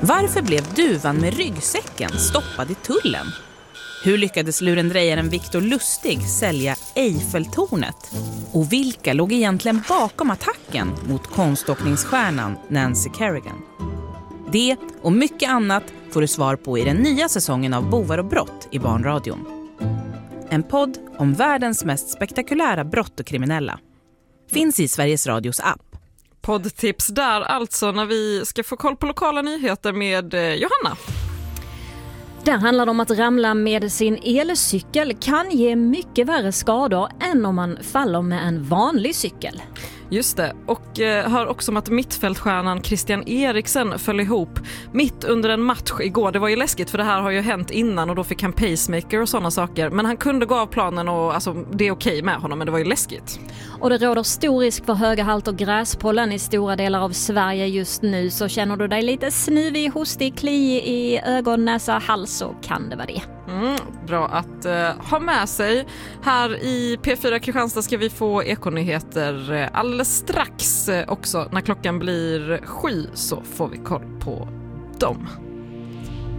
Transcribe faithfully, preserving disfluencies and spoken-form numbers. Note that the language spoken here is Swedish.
Varför blev duvan med ryggsäcken stoppad i tullen? Hur lyckades lurendrejaren Victor Lustig sälja Eiffeltornet? Och vilka låg egentligen bakom attacken mot konståkningsstjärnan Nancy Kerrigan? Det och mycket annat får du svar på i den nya säsongen av Bovar och brott i Barnradion. En podd om världens mest spektakulära brott och kriminella. Finns i Sveriges Radios app. Poddtips där alltså när vi ska få koll på lokala nyheter med Johanna. Där handlar det om att ramla med sin elcykel kan ge mycket värre skador än om man faller med en vanlig cykel. Just det, och eh, hör också om att mittfältstjärnan Christian Eriksen föll ihop mitt under en match igår. Det var ju läskigt för det här har ju hänt innan och då fick han pacemaker och sådana saker. Men han kunde gå av planen och alltså, det är okej med honom, men det var ju läskigt. Och det råder stor risk för höga halter gräspollen i stora delar av Sverige just nu. Så känner du dig lite snuvig, hostig, kliig i ögon, näsa, hals så kan det vara det. Mm, bra att uh, ha med sig. Här i P fyra Kristianstad ska vi få ekonyheter uh, alldeles strax uh, också. När klockan blir sju så får vi koll på dem.